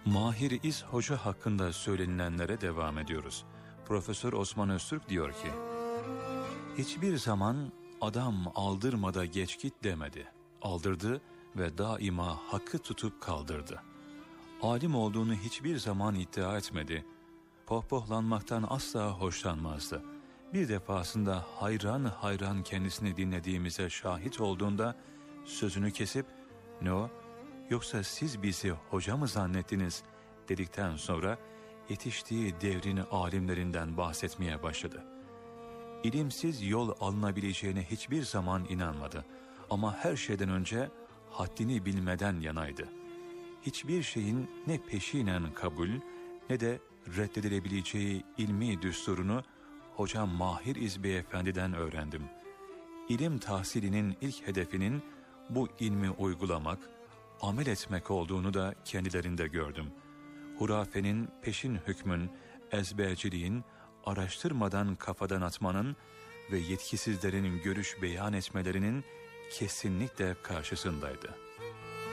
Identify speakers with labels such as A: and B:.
A: Mahir İz Hoca hakkında söylenilenlere devam ediyoruz. Profesör Osman Öztürk diyor ki, hiçbir zaman adam aldırmada geç git demedi. Aldırdı ve daima hakkı tutup kaldırdı. Alim olduğunu hiçbir zaman iddia etmedi. Pohpohlanmaktan asla hoşlanmazdı. Bir defasında hayran hayran kendisini dinlediğimize şahit olduğunda sözünü kesip, "Ne o? Yoksa siz bizi hoca mı zannettiniz?" dedikten sonra yetiştiği devrin alimlerinden bahsetmeye başladı. İlimsiz yol alınabileceğine hiçbir zaman inanmadı. Ama her şeyden önce haddini bilmeden yanaydı. Hiçbir şeyin ne peşinen kabul ne de reddedilebileceği ilmi düsturunu Hocam Mahir İz Beyefendi'den öğrendim. İlim tahsilinin ilk hedefinin bu ilmi uygulamak, amel etmek olduğunu da kendilerinde gördüm. Hurafenin, peşin hükmün, ezberciliğin, araştırmadan kafadan atmanın ve yetkisizlerin görüş beyan etmelerinin kesinlikle karşısındaydı.